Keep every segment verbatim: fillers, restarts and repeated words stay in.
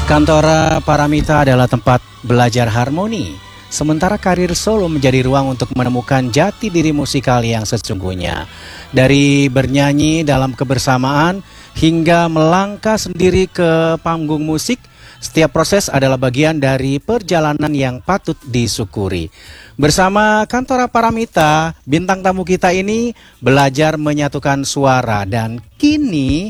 Kantora Paramita adalah tempat belajar harmoni, sementara karir solo menjadi ruang untuk menemukan jati diri musikal yang sesungguhnya. Dari bernyanyi dalam kebersamaan hingga melangkah sendiri ke panggung musik, setiap proses adalah bagian dari perjalanan yang patut disyukuri. Bersama Kantora Paramita, bintang tamu kita ini belajar menyatukan suara dan kini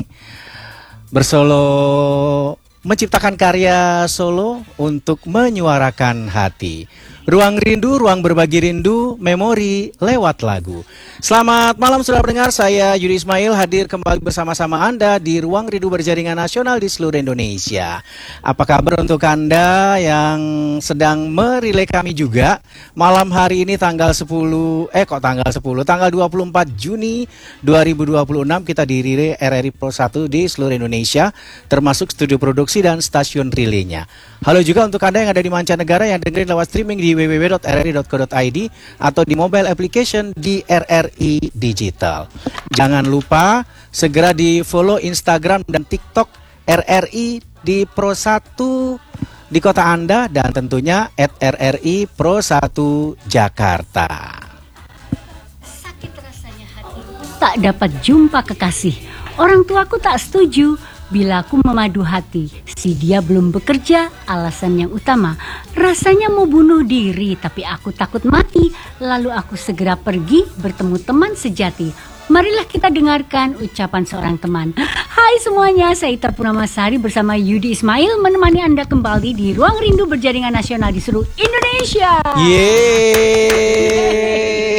bersolo menciptakan karya solo untuk menyuarakan hati. Ruang rindu, ruang berbagi rindu, memori lewat lagu. Selamat malam saudara pendengar, saya Yudi Ismail hadir kembali bersama-sama Anda di Ruang Rindu Berjaringan Nasional di seluruh Indonesia. Apa kabar untuk Anda yang sedang merilai kami juga? Malam hari ini tanggal sepuluh, eh kok tanggal sepuluh, tanggal dua puluh empat Juni dua ribu dua puluh enam kita dirilai R R I Pro satu di seluruh Indonesia, termasuk studio produksi dan stasiun relaynya. Halo juga untuk Anda yang ada di mancanegara yang dengerin lewat streaming di w w w dot r r i dot co dot i d atau di mobile application di R R I Digital. Jangan lupa segera di follow Instagram dan TikTok R R I di Pro satu di kota Anda dan tentunya at R R I Pro satu Jakarta. Sakit rasanya hati tak dapat jumpa kekasih. Orang tuaku tak setuju bila aku memadu hati. Si dia belum bekerja, alasan yang utama. Rasanya mau bunuh diri, tapi aku takut mati. Lalu aku segera pergi bertemu teman sejati. Marilah kita dengarkan ucapan seorang teman. Hai semuanya, saya Ita Purnamasari bersama Yudi Ismail menemani Anda kembali di Ruang Rindu Berjaringan Nasional di seluruh Indonesia. Yeay.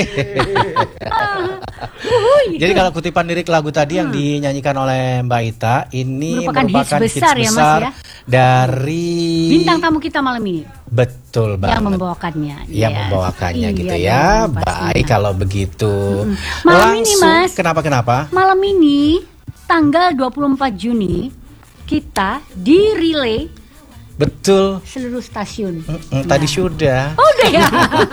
Jadi kalau kutipan lirik lagu tadi yang dinyanyikan oleh Mbak Ita ini merupakan, merupakan hits besar, hits ya, besar Mas, ya? Dari bintang tamu kita malam ini. Betul banget. Yang membawakannya. Yang yes. membawakannya iya, gitu iya, ya. pastinya. Baik kalau begitu. Hmm. Malam Langsung, ini Mas. Kenapa-kenapa? Malam ini tanggal dua puluh empat Juni kita di relay Betul. seluruh stasiun. Mm-mm, tadi sudah. Oh udah ya.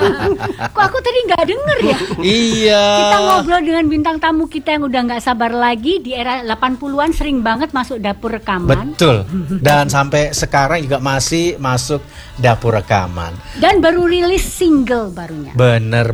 Kok aku tadi nggak denger ya? Iya. Kita ngobrol dengan bintang tamu kita yang udah nggak sabar lagi di era delapan puluhan sering banget masuk dapur rekaman. Betul. Dan sampai sekarang juga masih masuk dapur rekaman. Dan baru rilis single barunya. Bener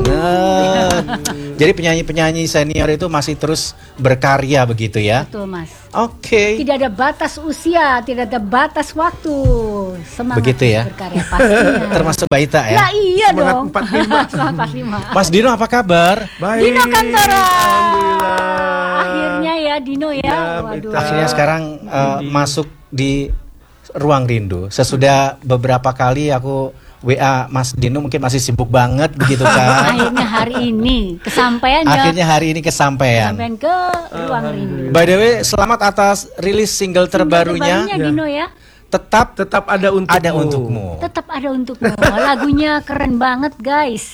banget. Jadi penyanyi-penyanyi senior itu masih terus berkarya begitu ya? Betul Mas. Oke. Okay. Tidak ada batas usia, tidak ada batas waktu. Semangat begitu ya? berkarya pastinya. Termasuk Baita ya? Ya iya Semangat dong. empat puluh lima. Semangat empat puluh lima. Mas Dino apa kabar? Baik. Dino Kantora. Alhamdulillah. Akhirnya ya Dino ya. Ya, Waduh. Akhirnya sekarang uh, masuk di Ruang Rindu. Sesudah beberapa kali aku W A Mas Dino mungkin masih sibuk banget begitu kan. Akhirnya hari ini kesampaian ya. Akhirnya hari ini kesampaian. Kesampaian ke Ruang Rindu. By the way, selamat atas rilis single terbarunya. Terbarunya Dino ya. Tetap Tetap ada untukmu. ada untukmu. Tetap ada untukmu. Lagunya keren banget guys.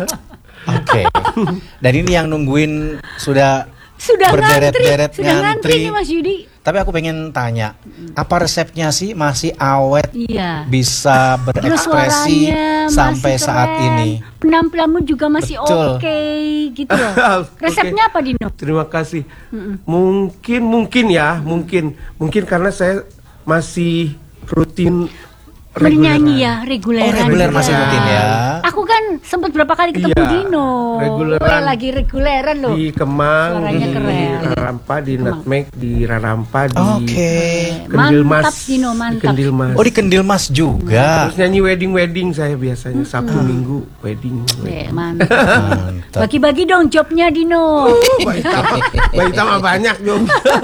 Oke. Dan ini yang nungguin sudah Sudah berderet-deret ngantri. Sudah ngantri ngantri. nih Mas Yudi. Tapi aku pengen tanya, apa resepnya sih masih awet, Iya. bisa Terus berekspresi suaranya sampai masih saat keren. ini? Penampilanmu juga masih Betul. oke gitu loh. Oke. Resepnya apa Dino? Terima kasih. Mungkin mungkin ya, mungkin mungkin karena saya masih rutin Bernyanyi ya, reguleran. Oh, reguler masih juga. rutin ya. Aku kan sempat berapa kali ketemu Iya, Dino. reguleran. Wah, lagi reguleran loh. di Kemang, Suaranya di keren. Rarampa, di Nutmeg, di Rarampa, di Oke. Kendil Mas. Mantap, Dino, mantap. Di Kendil Mas. Oh, di Kendil Mas juga. Terus nyanyi wedding-wedding saya biasanya Sabtu Minggu wedding. Eh, wedding. mantap. Mantap. Bagi-bagi dong jobnya Dino. Baik sama, baik sama banyak dong.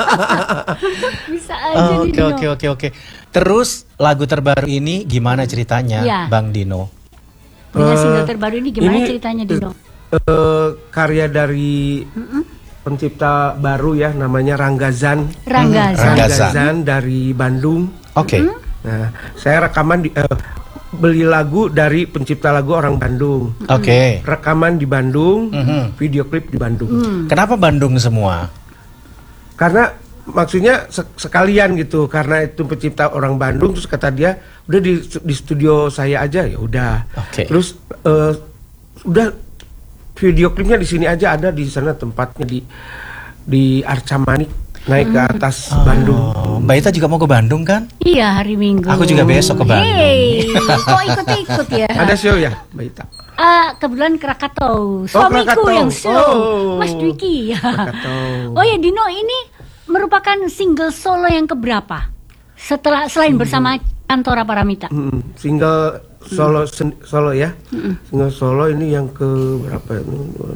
Bisa aja Oke, Dino. oke, oke, oke. Terus lagu terbaru ini gimana ceritanya, Iya. Bang Dino? Dengan Eh, single terbaru ini gimana ini, ceritanya Dino? Eh, karya dari pencipta baru ya, namanya Ranggazan. Ranggazan. Ranggazan. Ranggazan dari Bandung. Oke. Nah, saya rekaman di, eh, beli lagu dari pencipta lagu orang Bandung. Oke. Rekaman di Bandung, Mhm. video klip di Bandung. Kenapa Bandung semua? Karena maksudnya sek- sekalian gitu, karena itu pencipta orang Bandung, terus kata dia udah di, di studio saya aja, ya udah. Oke. Terus eh, udah video klipnya di sini aja, ada di sana tempatnya di di Arca Manik. naik ke atas Bandung. Oh, Mbak Ita juga mau ke Bandung kan? Iya, hari Minggu. Aku juga besok ke Bandung. Hey, kok ikut-ikut ya? Ada show ya, Mbak Ita? Ah, kebetulan Krakatau. Suamiku Krakatau. yang show. Oh. Mas Dwiki. Krakatau. Oh ya, Dino, ini merupakan single solo yang keberapa? Setelah selain bersama Kantora Paramita. Mm, single solo sen- solo ya. Single solo ini yang ke berapa ya?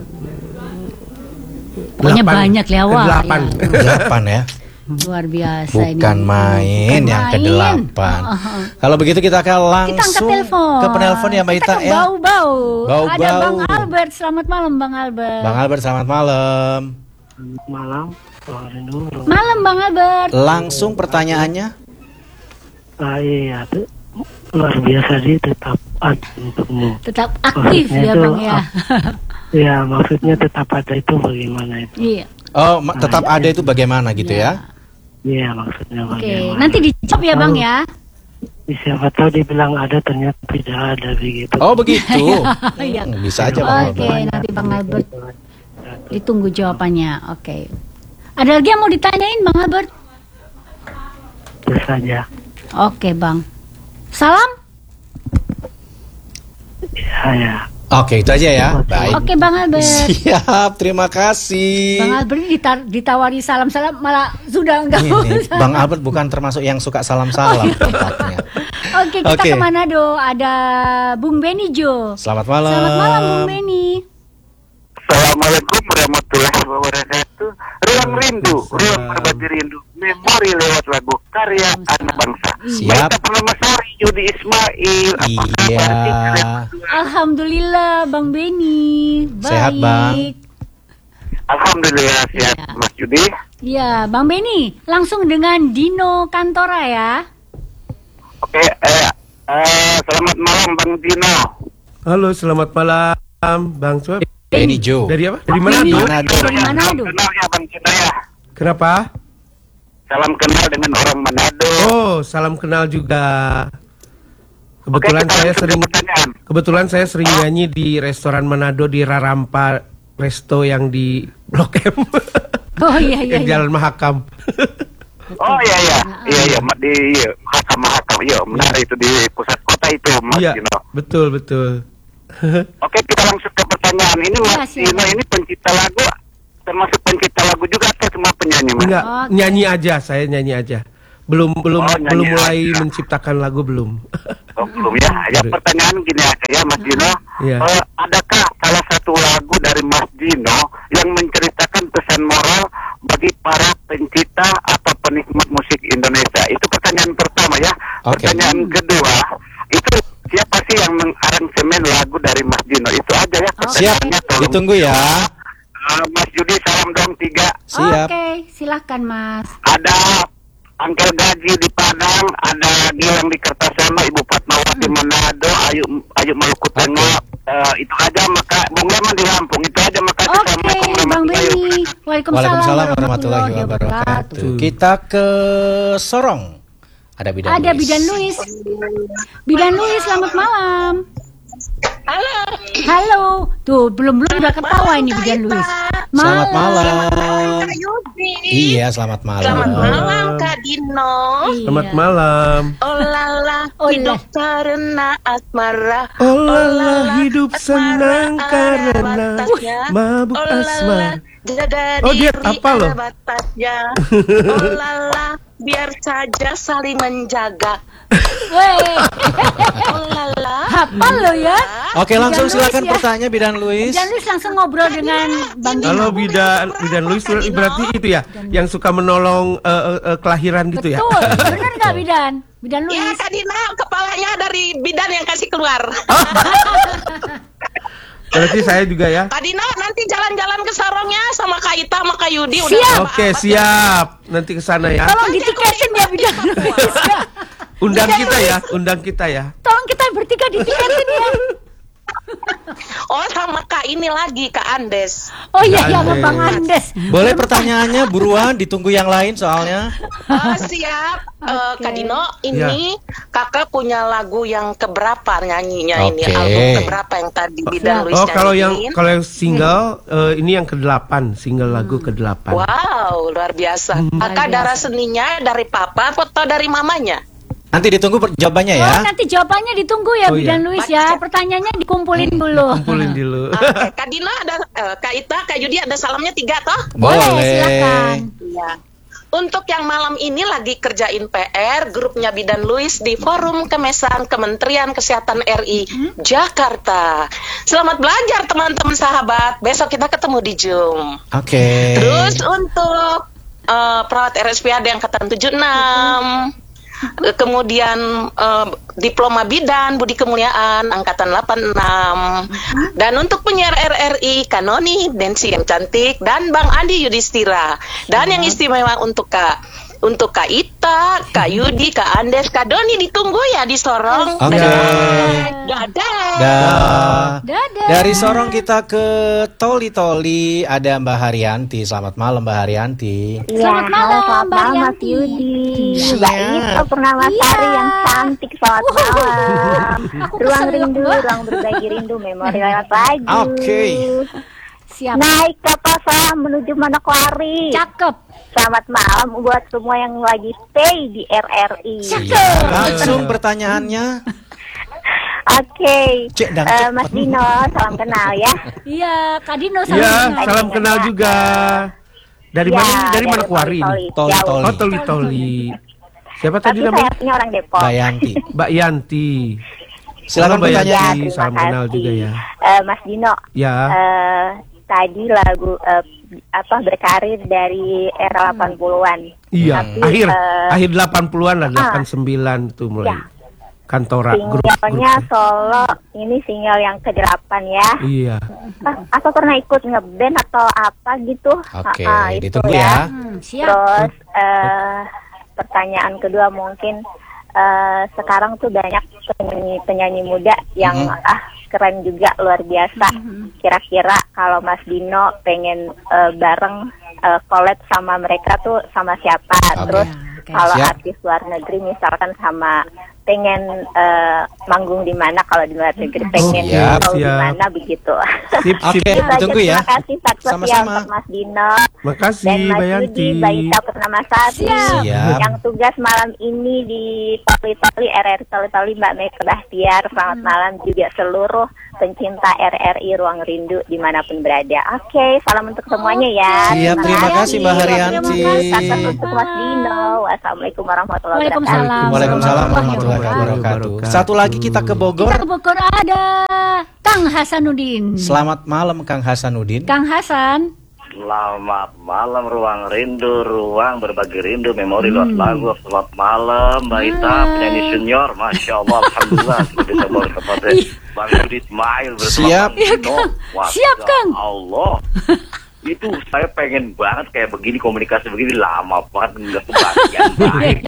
Pokoknya Delapan. banyak lewat. Eh, delapan. Ya. Delapan ya. Luar biasa Bukan ini. main Bukan yang main. kedelapan. Oh, oh. Kalau begitu kita akan Kita langsung angkat telepon. ke penelpon ya Mbak Kita Ita ke ya. Bau-bau. Bau-bau. Ada Bang Albert. Selamat malam Bang Albert. Bang Albert selamat malam. Malam, Bang Rindu. Malam Bang Albert. Langsung pertanyaannya. Ah, iya, tuh luar biasa sih, tetap ada untukmu. Tetap aktif Maksudnya ya itu, Bang ya. Ya, maksudnya tetap ada itu bagaimana itu? Iya. Oh, ma- tetap ada itu bagaimana gitu ya? Iya, maksudnya Oke, bagaimana? nanti dijawab ya Bang ya. Siapa tahu dibilang ada, ternyata tidak ada begitu. Oh begitu. Iya. Hmm, bisa aja Bang Oke, Albert. nanti Bang Albert ditunggu jawabannya. Oke. Ada lagi yang mau ditanyain Bang Albert? Itu saja. Oke Bang. Salam. Ya, ya. Oke, itu aja ya. Baik. Oke Bang Albert. Siap, terima kasih. Bang Albert ini ditar- ditawari salam-salam malah sudah enggak Ini, usah. Bang Albert bukan termasuk yang suka salam-salam tampaknya. Oke, kita Oke. ke Manado. Ada Bung Beni Jo. Selamat malam. Selamat malam Bung Beni. Assalamualaikum warahmatullahi wabarakatuh. Ruang rindu, ruang berbagi rindu, memori lewat lagu karya anak bangsa. Siap. Baik, Purnama Sari, Yudi Ismail. Apa Iya. kabar? Alhamdulillah Bang Beni. Baik. Sehat, Bang. Alhamdulillah sehat, Iya. Mas Yudi. Ya, Bang Beni, langsung dengan Dino Kantora ya. Oke, eh, eh, selamat malam Bang Dino. Halo, selamat malam, Bang Sueb. Beni Jo. Dari apa? Dari Manado. Manado. Dari Manado. Salam kenal ya Bang Dino ya. Kenapa? Salam kenal dengan orang Manado. Oh, salam kenal juga. Kebetulan Oke, kita saya langsung ke sering pertanyaan. kebetulan saya sering nyanyi di restoran Manado di Rarampa Resto yang di Blok M. Oh iya iya. Yang iya. Jalan Mahakam. Oh iya iya, iya iya Ma- di iya, Mahakam Mahakam, iya benar itu di pusat kota itu Mas Iya, Dino. betul betul. Oke, kita langsung ke pertanyaan. Ini Mas Iya, siap. Dino ini pencipta lagu, termasuk pencipta lagu juga atau cuma penyanyi Mas? Enggak, Oke. nyanyi aja, saya nyanyi aja. Belum belum Oh, nyanyi belum mulai aja. menciptakan lagu belum. Oh, belum ya. Ya Baru. pertanyaan gini aja ya Mas Dino. Iya. Eh, adakah salah satu lagu dari Mas Dino yang menceritakan pesan moral bagi para pencipta atau penikmat musik Indonesia? Itu pertanyaan pertama ya. Oke. Pertanyaan kedua, itu siapa sih yang mengaransemen lagu dari Mas Dino? Itu aja ya. pertanyaannya. Tolong Ditunggu ya. Eh, Mas Yudi salam dong tiga. Siap. Oke, silahkan Mas. Ada Angkel Gaji di Padang, ada Gilang di Kertasama, Ibu Fatmawati Manado, Ayu Ayu Maluku Tengah. Eh, itu aja maka Bung Leman di Lampung. Itu aja maka Oke, Bang Beni. Waalaikumsalam, Waalaikumsalam warahmatullahi wabarakatuh. Kita ke Sorong. Ada Bidan Ada Luis. Bidan Luis. Bidan Luis, selamat malam. Halo. Halo. Tuh, belum-belum udah ketawa ini Bidan Luis. Selamat malam. Kak Yudi. Iya, selamat malam. Selamat malam Kak Dino. Selamat Iya. malam. Oh lala, Oh, hidup karena asmara. Oh lala, hidup senang karena mabuk asmara. Oh, dia apa loh? Batasnya. Oh lala, biar saja saling menjaga. Weh, Oh lala. hafal lo ya. Oke, langsung Bidan silakan Luis ya. pertanyaan Bidan Luis. Bidan Luis langsung ngobrol dengan Bang Dino. Halo Bidan, Bidan Luis berarti itu ya, yang suka menolong eh, eh, eh, kelahiran gitu ya. Betul, benar nggak Bidan? Bidan Ya Luis. Kak Dino, kepalanya dari bidan yang kasih keluar. Berarti saya juga ya. Kak Dino nanti jalan-jalan ke Sorongnya sama Kak Ita sama Kak Yudi. Siap. Udah Oke, siap. Nanti ke sana ya. Tolong ditiketin ya Bidan Luis. ya. Undang kita ya, undang kita ya. Tolong kita bertiga ditiketin ya. Oh, sama Kak ini lagi, Kak Andes. Oh iya, iya sama Andes. Bang Andes. Boleh pertanyaannya buruan, ditunggu yang lain soalnya. Oh, siap. Eh, Kak Dino, ini kakak punya lagu yang keberapa nyanyinya ini? Oke. Album keberapa yang tadi Bidan Luis Oh, kalau yang nyanyiin? kalau yang single eh, ini yang kedelapan, single lagu kedelapan. Wow, luar biasa. Hmm. Kakak darah seninya dari papa atau dari mamanya? Nanti ditunggu per- jawabannya ya. Oh, nanti jawabannya ditunggu ya, Oh, Bidan iya. Luis ya. Pertanyaannya dikumpulin dulu. Kumpulin dulu. Oke, Kak Dino ada, eh, Kak Ita, Kak Yudi ada salamnya tiga toh? Boleh, silakan. Iya. Untuk yang malam ini lagi kerjain P R, grupnya Bidan Luis di Forum Kemesan Kementerian Kesehatan R I Jakarta. Selamat belajar teman-teman sahabat. Besok kita ketemu di Zoom. Oke. Terus untuk eh, perawat R S P A D angkatan tujuh puluh enam, eh, kemudian eh, diploma bidan Budi Kemuliaan angkatan delapan puluh enam, dan untuk penyiar R R I Kanoni Densi yang cantik dan Bang Andi Yudhistira, dan yang istimewa untuk Kak untuk Kak Ita, Kak Yudi, Kak Andes, Kak Doni ditunggu ya di Sorong. Oke. Dadah. Dah. Dadah. Dari Sorong kita ke Toli Toli, ada Mbak Haryanti. Selamat malam Mbak Haryanti. Selamat Ya, malam, halo, selamat Mbak malam Mas Yanti. Yudi. Siap. Mbak Ito Purnamasari Iya. yang cantik, selamat malam. Aku Ruang keselak, rindu, Mbak. ruang berbagi rindu, memori lewat lagi. Oke. Siap. Naik kapal saya menuju Manokwari. Cakep. Selamat malam buat semua yang lagi stay di R R I. Iya. Langsung pertanyaannya. Oke, Cek, dan Eh, cepat. Mas Dino, salam kenal ya. Iya, Kak Dino salam Ya, kenal. salam kenal juga. Dari Ya, mana? ini? Dari mana Toli Kuari ini? Toli. Toli Jauh. Toli. Oh, Toli Toli. Siapa tadi Tapi namanya? saya punya orang Depok. Mbak Yanti. Mbak Yanti. Silakan Halo, Mbak bertanya. Ya, Yanti. terima Salam kenal kasih. juga ya. Eh, Mas Dino, Ya. eh, tadi lagu eh, apa berkarir dari era delapan puluhan. Iya, Tapi, akhir eh, akhir delapan puluhan lah, delapan puluh sembilan tuh mulai. Ya. Kantora grup. Singlenya grup. solo, ini single yang kedelapan ya. Iya. Ah, Aku pernah ikut ngeband atau apa gitu. Oke, Ah, ah, itu ditunggu ya. Hmm, siap. Terus eh, pertanyaan kedua mungkin eh, sekarang tuh banyak penyanyi-penyanyi muda yang Mhm. ah keren juga, luar biasa. Kira-kira kalau Mas Dino pengen eh, bareng eh, collab sama mereka tuh sama siapa? Oke. Terus Oke. kalau Siap. artis luar negeri misalkan sama pengen eh, manggung di mana, kalau di luar negeri pengen siap, tahu di siap. mana begitu. Sip, sip. Oke, Itu aja, ditunggu ya. Terima kasih satu Sama-sama. untuk Mas Dino Makasih dan Mas Mbak Yudi, Yanti. Mbak Ita Purnamasari Siap. Siap. yang tugas malam ini di Toli Toli R R I Toli Toli, Mbak Meka Bahtiar. Selamat malam juga seluruh pencinta R R I Ruang Rindu dimanapun berada. Oke, salam untuk semuanya ya. Siap, terima kasih, Mbak Haryanti. Salam untuk Mas Dino. Wassalamualaikum warahmatullahi wabarakatuh. Waalaikumsalam. Waalaikumsalam warahmatullahi wabarakatuh. Satu lagi kita ke Bogor. Kita ke Bogor ada Kang Hasanuddin. Selamat malam Kang Hasanuddin. Kang Hasan. Selamat malam Ruang Rindu, ruang berbagi rindu, memori lewat lagu. Selamat malam Mbak Ita, penyanyi senior, Masya Allah, Alhamdulillah sudah bisa boleh kepada Bang Yudi Ismail bersama Siap. Bang Dino. Wah, Siap, Kang. Allah, itu saya pengen banget kayak begini, komunikasi begini lama banget nggak kebagian baik.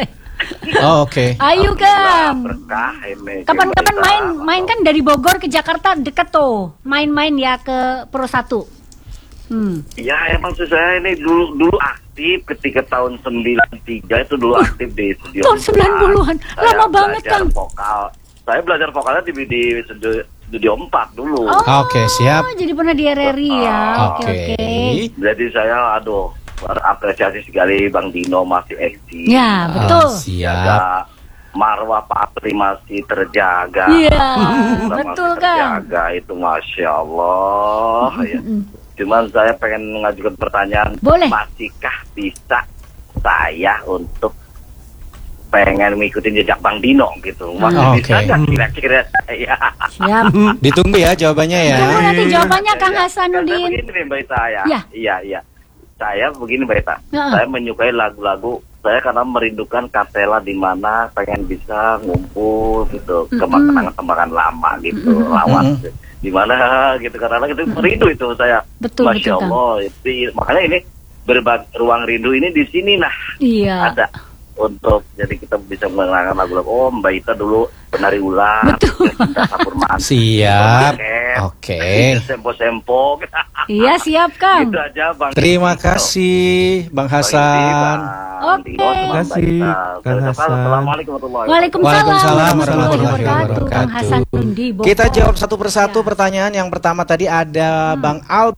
Oh, oke. Ayo Alhamdulillah, Kang. berkah ini. Kapan-kapan Mbak Ita. main main kan dari Bogor ke Jakarta deket tuh. Main-main ya ke Pro satu. Hmm. Ya emang sih saya ini dulu dulu aktif ketika tahun sembilan puluh tiga itu dulu aktif di studio. Tahun sembilan puluhan. Saya Lama banget, belajar Kang. Vokal. Saya belajar vokalnya di di studio, studio empat dulu. Oh, Oke, siap. Jadi pernah di R R I ya. Oke Oke. oke. Jadi saya aduh berapresiasi sekali Bang Dino masih eksis. Ya, betul. Ah, siap. Jaga marwah Patri masih terjaga. Iya, Masih betul Kang. terjaga itu Masya Allah ya. Cuman saya pengen mengajukan pertanyaan, Boleh. masihkah bisa saya untuk pengen ngikutin jejak Bang Dino gitu? Masih Hmm. bisa Oke. nggak kira-kira saya? Siap. Ditunggu ya jawabannya ya. Tunggu nanti jawabannya Kang Ya, Hasanuddin. Saya begini nih Mbak Ita ya. Ya. Iya, iya. Saya begini Mbak Ita. Heeh. Saya menyukai lagu-lagu saya karena merindukan kapela di mana pengen bisa ngumpul gitu, kemakanan-kemakanan lama gitu, lawas. Di mana gitu karena itu merindu itu saya. Betul, Masya betul, Kang. Allah. Itu, makanya ini berbagi ruang rindu ini di sini nah Iya. ada untuk jadi kita bisa mengenalkan lagu-lagu. Oh Mbak Ita dulu penari ular, Betul. Cinta Sapurman. Siap. Oke. Sempo-sempo. Iya, siap, Kang. Itu aja Bang. Terima kasih Bang Hasan. Oke. Terima kasih, Kang Hasan. Assalamualaikum warahmatullahi wabarakatuh. Waalaikumsalam Waalaikumsalam warahmatullahi warahmatullahi wabarakatuh. Kang Hasan wabarakatuh. di Bogor. Kita jawab satu persatu pertanyaan. Yang pertama tadi ada Bang Al.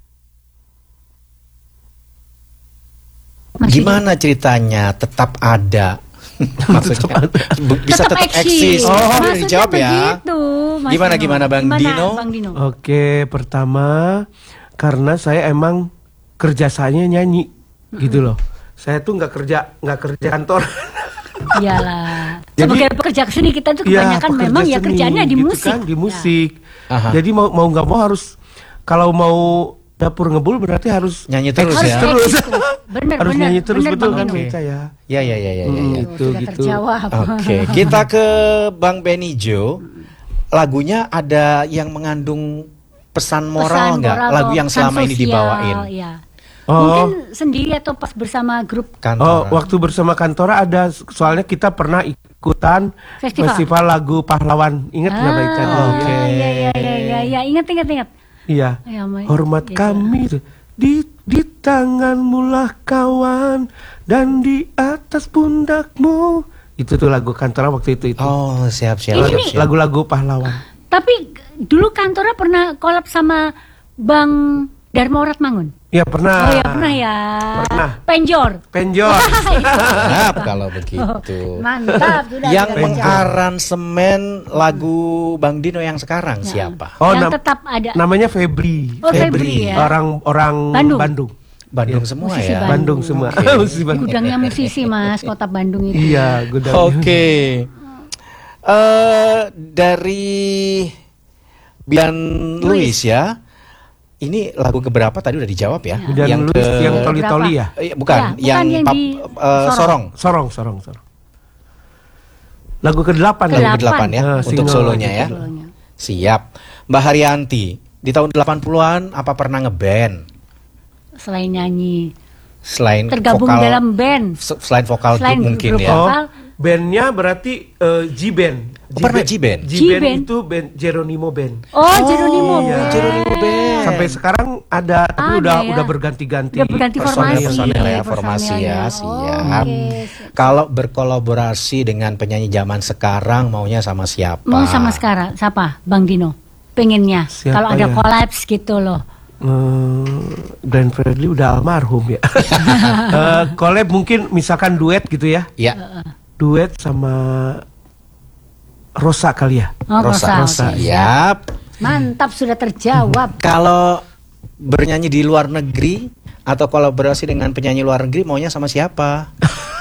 Masih- Gimana ceritanya tetap ada? Maksudnya bu- bisa tetap, eksis. Oh, Oh, maksudnya dijawab ya. begitu, Mas Gimana Dino. gimana Bang Gimana, Dino? Bang Dino? Oke, pertama karena saya emang kerjasanya nyanyi gitu loh. Saya tuh nggak kerja nggak kerja kantor. Iyalah. Jadi- Sebagai pekerja seni kita tuh Iya, kebanyakan pekerja memang ya seni, kerjaannya di gitu musik. kan, di musik. Aha. Jadi mau mau nggak mau harus kalau mau dapur ngebul berarti harus Nyanyi terus Harus ya. terus. eksis terus. Bener, harus bener, nyanyi terus bener, betul Bang kan Dino. Beca ya. Ya ya ya ya ya. Hmm, ya. itu Sudah gitu. terjawab. Oke, kita ke Bang Benijo. Lagunya ada yang mengandung pesan moral Pesan nggak? moral Lagu atau yang pesan selama ini sosial, dibawain. Iya. Oh. Mungkin sendiri atau pas bersama grup Oh, Kantoran. waktu bersama Kantora ada soalnya kita pernah ikutan Festival. festival lagu pahlawan. Ingat nggak Mbak Ica? dulu Oke. ya? Iya, iya, iya, iya, iya. Ingat, ingat, ingat. Iya. Ya, Mbak. Hormat Gitu. kami di di tanganmu lah kawan dan di atas pundakmu. Itu tuh lagu Kantora waktu itu itu. Oh, siap siap. Ini siap, nih- siap. Lagu-lagu pahlawan. Tapi dulu Kantora pernah collab sama Bang Dharma Oratmangun. Ya pernah. Oh ya pernah ya. Pernah. Penjor. Penjor. Siap kalau begitu. Mantap sudah. Yang sudah. mengaransemen lagu Bang Dino yang sekarang siapa? Oh, Yang nam- tetap ada. namanya Febri. Oh, Febri ya. Orang orang Bandung. Bandung. Bandung semua Musisi ya. Bandung semua. Oke. Musisi Bandung. Gudangnya musisi Mas, kota Bandung itu. Iya, gudang. Oke. Eh dari Bian Luis ya. Ini lagu keberapa tadi udah dijawab ya? Bian Luis yang Toli-Toli ya? Eh, bukan, Ya, bukan yang, yang pap- di eh, sorong. Sorong, sorong, sorong. Lagu kedelapan Kedelapan. Lagu kedelapan ya Ah, untuk single solonya lagu ya. Solonya. Siap. Mbak Haryanti, di tahun delapan puluhan apa pernah ngeband Selain nyanyi, selain tergabung vokal dalam band. se- selain vokal Selain grup mungkin grup ya? Oh, vokal. bandnya berarti eh, G-Band. Oh, pernah G-Band? G-Band G-Band. itu band Geronimo Band. Oh, Jeronimo. iya. Band. Jeronimo Band. Sampai sekarang ada, tapi Ada udah ya? udah berganti-ganti. Udah berganti personil. formasi. Personel ya, Personelnya. formasi ya, Oh, siap. oke, siap. Kalau berkolaborasi dengan penyanyi zaman sekarang maunya sama siapa? Mau sama sekarang siapa? Bang Dino. Pengennya Siapa kalau ada ya? collabs gitu loh. Eh, Glenn Fredly udah almarhum ya. Eh, collab mungkin misalkan duet gitu ya. Ya, Duet sama Rosa kali ya. Oh, Rosa. Rosa. oke. Siap. Mantap sudah terjawab. Kalau bernyanyi di luar negeri atau kolaborasi dengan penyanyi luar negeri maunya sama siapa?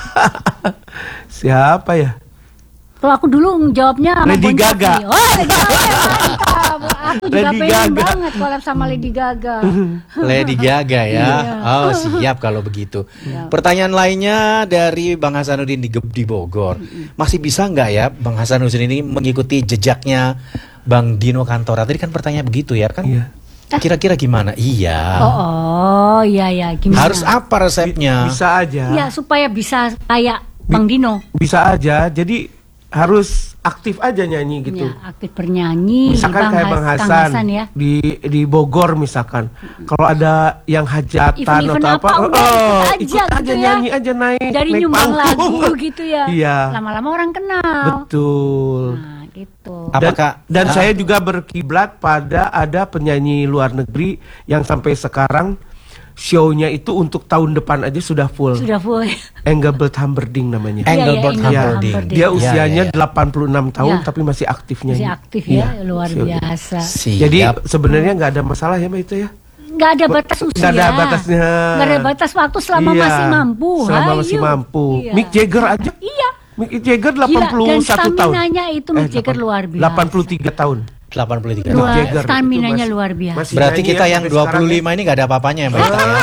Siapa ya? Kalau aku dulu jawabnya sama Lady Bon Jovi. Gaga. Oh, Lady Gaga. Mantap. Aku juga Lady pengen Gaga. banget collab sama Lady Gaga. Lady Gaga ya. Iya. Oh, siap kalau begitu. Pertanyaan lainnya dari Bang Hasanuddin di, Ge- di Bogor. Masih bisa nggak ya Bang Hasanuddin ini mengikuti jejaknya Bang Dino Kantora? Tadi kan pertanyaan begitu ya kan? Iya. Kira-kira gimana? Iya. Oh, oh, iya ya, gimana? Harus apa resepnya? Bisa aja. Ya, supaya bisa kayak Bang Dino. Bisa aja. Jadi harus aktif aja nyanyi gitu. Ya, aktif bernyanyi. Misalkan Bang kayak Has- Bang Kang Hasan, Hasan ya. di di Bogor misalkan. Kalau ada yang hajatan Event-event atau apa, apa, udah oh, ikut ikut aja aja gitu ya. nyanyi aja naik. Dari naik nyumbang panggung. lagu gitu ya. Iya. Lama-lama orang kenal. Betul. Nah, gitu. Dan, Apakah dan Ah. saya juga berkiblat pada ada penyanyi luar negeri yang sampai sekarang show-nya itu untuk tahun depan aja sudah full. Sudah full. Engelbert Humperdinck namanya. Iya, Engelbert iya, Iya, Humperdinck? Humperdinck. dia Ya, usianya ya, ya. delapan puluh enam tahun Ya. tapi masih aktif nyanyi. Masih aktif ya, Iya, luar show- biasa. Siap. Jadi sebenarnya nggak ada masalah ya Mbak itu ya. Nggak ada batas usia. Nggak ada batasnya. Nggak ada batas waktu selama Iya, masih mampu. Selama Hayu. masih mampu. Iya. Mick Jagger aja. Iya. Mick Jagger delapan puluh satu dan tahun. staminanya itu Mick Jagger luar biasa. delapan puluh tiga tahun. delapan puluh tiga Luar- tahun. Jagger. staminanya Itu luar biasa. masih Berarti nyanyi kita ya yang sampai dua puluh lima sekarang ini nggak ada apa-apanya ya Mbak Ita, ya?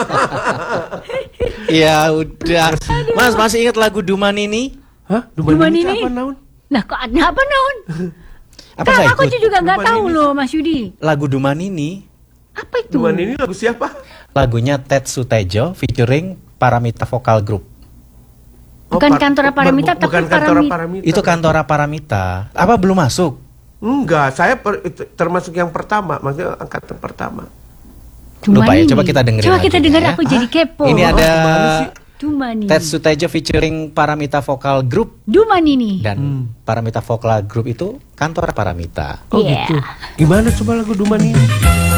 Ya udah. Mas masih ingat lagu Duman ini? ya. Hah? Duman Duman ini ini? apa naon? Nah, kok ada apa naon? Apa Kan nggak aku ikut? juga nggak Duman tahu ini. loh, Mas Yudi. Lagu Duman ini Apa itu? Duman ini lagu siapa? lagunya Ted Sutejo featuring Paramita Vokal Group. Bukan Par- Kantora bu- Paramita, bu- bukan tapi Kantora Parami- Paramita. Itu Kantora Paramita. Apa belum masuk? Enggak, saya per, itu, termasuk yang pertama, maksudnya angkatan pertama. Lupa ya, Dumani. coba kita dengerin Coba kita lagunya dengar, ya. aku jadi kepo. Ini Oh, ada gimana sih? Dumani. Ted Sutejo featuring Paramita Vokal Group, Dumani nih. dan Paramita Vokal Group itu kantor Paramita. Oh Yeah. gitu. Gimana coba lagu Duman ini?